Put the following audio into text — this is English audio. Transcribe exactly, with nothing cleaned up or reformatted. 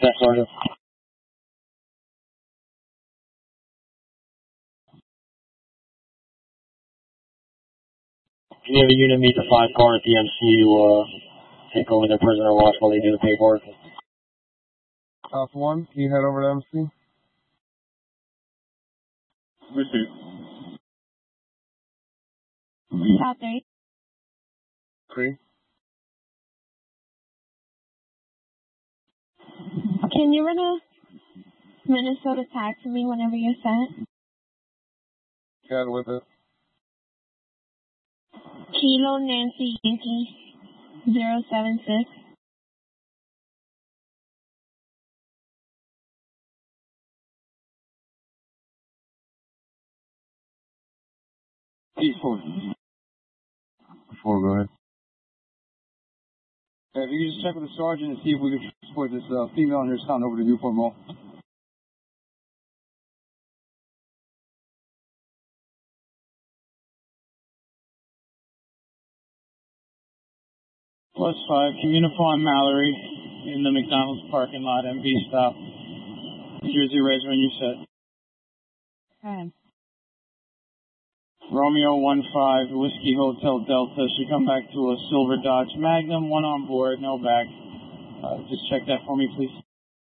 Yes, Sergeant. Can you have a unit meet the five car at the M C to uh, take over their prisoner watch while they do the paperwork? Alpha one, can you head over to M C? Receive. South three. Three. Can you run a Minnesota tag for me whenever you're set? Cat with it. Kilo Nancy Yankee zero seven six. P four. Four, go ahead. Hey, if you can just check with the sergeant and see if we can transport this uh, female in her son over to Newport Mall. Plus five, Communifon Mallory in the McDonald's parking lot, M V stop. Jersey Reds when you're set. Okay. Romeo one five, Whiskey Hotel Delta. Should come back to a silver Dodge Magnum, one on board, no back. Uh, just check that for me, please.